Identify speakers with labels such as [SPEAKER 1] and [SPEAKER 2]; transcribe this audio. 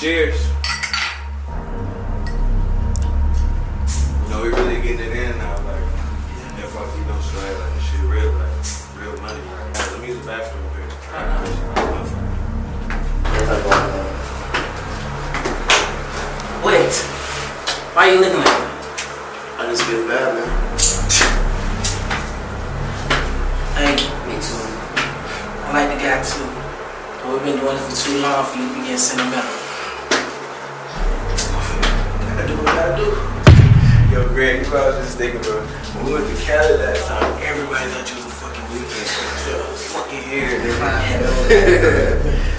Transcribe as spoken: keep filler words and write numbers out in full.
[SPEAKER 1] Cheers. You know, we really getting it in now, like, F R T don't straight, like, this shit real, like, real money, right now. Let me use the bathroom over here.
[SPEAKER 2] Wait, why are you looking like that?
[SPEAKER 1] I just feel bad, man.
[SPEAKER 2] Thank you, me too. I like the guy too, but we've been doing it for too long for you to be getting sentimental. Gotta do what I gotta do.
[SPEAKER 1] Yo, Greg, you know what I was just thinking, bro. When we went to Cali last time, everybody thought you was a fucking weekend. So, fucking here, nigga.